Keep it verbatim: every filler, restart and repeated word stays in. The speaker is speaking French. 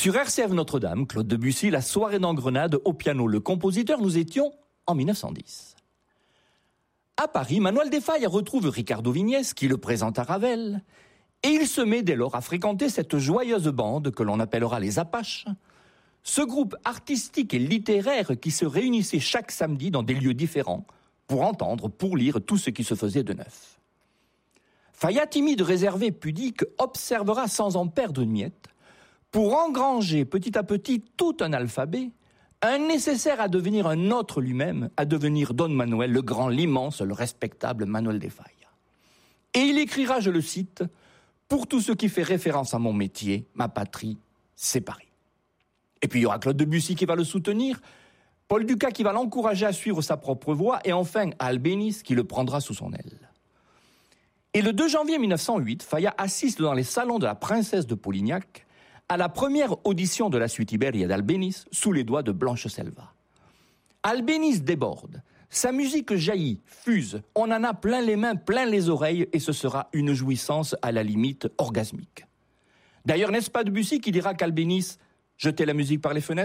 Sur R C F Notre-Dame, Claude Debussy, la soirée d'Engrenade au piano. Le compositeur, nous étions en mille neuf cent dix. À Paris, Manuel de Falla retrouve Ricardo Vignès, qui le présente à Ravel, et il se met dès lors à fréquenter cette joyeuse bande que l'on appellera les Apaches, ce groupe artistique et littéraire qui se réunissait chaque samedi dans des lieux différents pour entendre, pour lire tout ce qui se faisait de neuf. Falla, timide, réservé, pudique, observera sans en perdre une miette, pour engranger petit à petit tout un alphabet, un nécessaire à devenir un autre lui-même, à devenir Don Manuel, le grand, l'immense, le respectable Manuel de Falla. Et il écrira, je le cite, « Pour tout ce qui fait référence à mon métier, ma patrie, c'est Paris ». Et puis il y aura Claude Debussy qui va le soutenir, Paul Dukas qui va l'encourager à suivre sa propre voie, et enfin Albéniz qui le prendra sous son aile. Et le deux janvier mille neuf cent huit, Falla assiste dans les salons de la princesse de Polignac à la première audition de la suite Iberia d'Albéniz sous les doigts de Blanche Selva. Albéniz déborde, sa musique jaillit, fuse, on en a plein les mains, plein les oreilles, et ce sera une jouissance à la limite orgasmique. D'ailleurs, n'est-ce pas Debussy qui dira qu'Albéniz jetait la musique par les fenêtres ?